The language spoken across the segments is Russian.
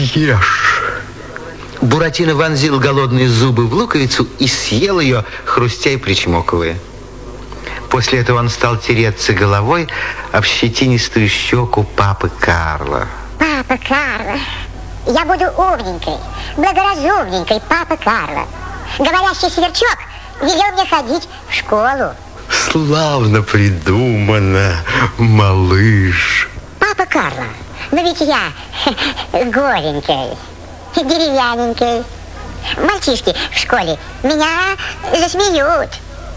Ешь. Буратино вонзил голодные зубы в луковицу и съел ее, хрустя и причмокивая. После этого он стал тереться головой об щетинистую щеку папы Карло. Папа Карло, я буду умненькой, благоразумненькой, папа Карло. Говорящий сверчок велел мне ходить в школу. Славно придумано, малыш. Папа Карло, но ведь я голенький, деревяненький. Мальчишки в школе меня засмеют.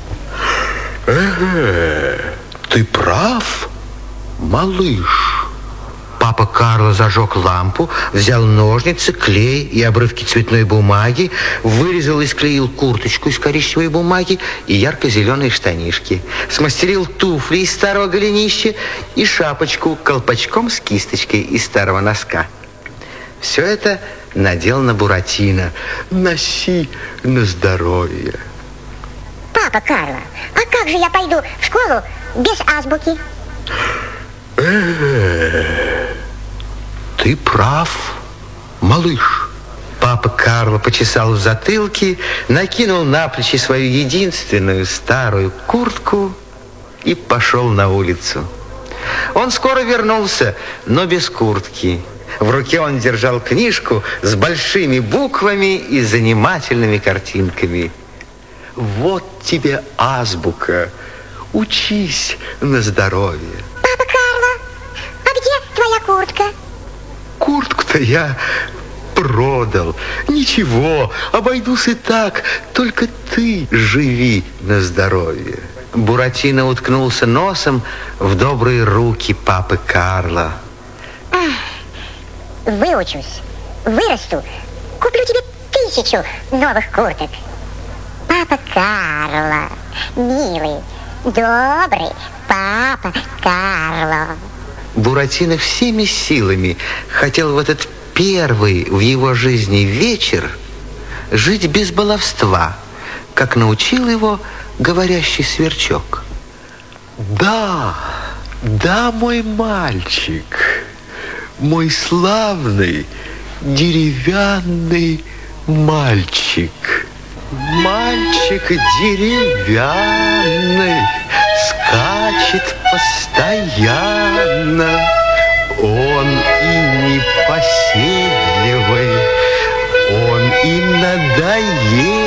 Ты прав, малыш. Папа Карло зажег лампу, взял ножницы, клей и обрывки цветной бумаги, вырезал и склеил курточку из коричневой бумаги и ярко-зеленые штанишки, смастерил туфли из старого голенища и шапочку колпачком с кисточкой из старого носка. Все это надел на Буратино. Носи на здоровье. Папа Карло, а как же я пойду в школу без азбуки? Ты прав, малыш. Папа Карло почесал в затылке, накинул на плечи свою единственную старую куртку и пошел на улицу. Он скоро вернулся, но без куртки. В руке он держал книжку с большими буквами и занимательными картинками. Вот тебе азбука. Учись на здоровье. Папа Карло, а где твоя куртка? Куртку-то я продал. Ничего, обойдусь и так. Только ты живи на здоровье. Буратино уткнулся носом в добрые руки папы Карло. Выучусь, вырасту, куплю тебе 1000 новых курток. Папа Карло, милый, добрый папа Карло. Буратино всеми силами хотел в этот первый в его жизни вечер жить без баловства, как научил его говорящий сверчок. Да, мой мальчик, мой славный деревянный мальчик. Мальчик деревянный скачет постоянно. Он и непоседливый, он и надоедливый.